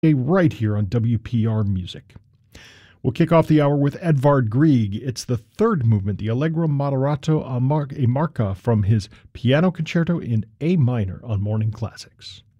right here on WPR Music. We'll kick off the hour with Edvard Grieg. It's the third movement, the Allegro moderato a marca from his piano concerto in A minor on Morning Classics.